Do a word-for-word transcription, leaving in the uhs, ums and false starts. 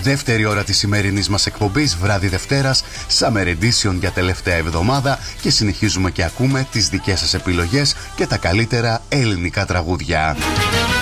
Δεύτερη ώρα της σημερινής μας εκπομπής, βράδυ Δευτέρας, Summer Edition για τελευταία εβδομάδα, και συνεχίζουμε και ακούμε τις δικές σας επιλογές και τα καλύτερα ελληνικά τραγούδια.